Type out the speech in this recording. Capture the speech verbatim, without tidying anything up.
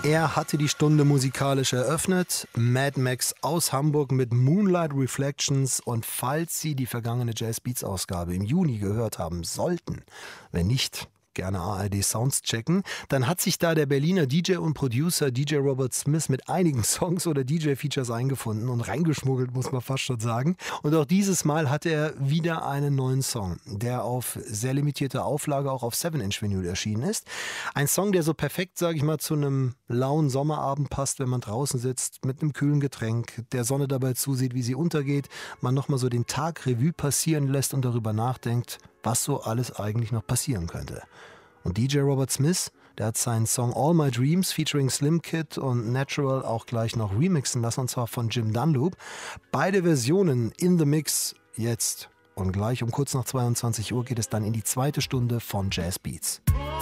Er hatte die Stunde musikalisch eröffnet. Mad Max aus Hamburg mit Moonlight Reflections. Und falls Sie die vergangene Jazz Beats Ausgabe im Juni gehört haben sollten, wenn nicht, gerne A R D Sounds checken, dann hat sich da der Berliner D J und Producer D J Robert Smith mit einigen Songs oder D J-Features eingefunden und reingeschmuggelt, muss man fast schon sagen. Und auch dieses Mal hat er wieder einen neuen Song, der auf sehr limitierte Auflage auch auf seven Inch Vinyl erschienen ist. Ein Song, der so perfekt, sage ich mal, zu einem lauen Sommerabend passt, wenn man draußen sitzt mit einem kühlen Getränk, der Sonne dabei zusieht, wie sie untergeht, man nochmal so den Tag Revue passieren lässt und darüber nachdenkt, was so alles eigentlich noch passieren könnte. Und D J Robert Smith, der hat seinen Song All My Dreams featuring Slim Kid und Natural auch gleich noch remixen lassen, und zwar von Jim Dunlop. Beide Versionen in the Mix jetzt. Und gleich um kurz nach zweiundzwanzig Uhr geht es dann in die zweite Stunde von Jazz Beats.